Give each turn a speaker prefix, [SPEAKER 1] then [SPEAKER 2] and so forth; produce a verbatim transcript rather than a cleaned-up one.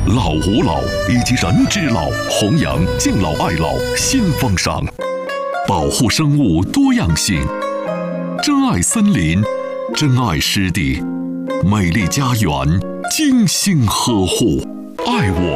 [SPEAKER 1] 老吾老以及人之老，弘扬敬老爱老新风尚，保护生物多样性，珍爱森林，珍爱湿地，美丽家园精心呵护，爱我。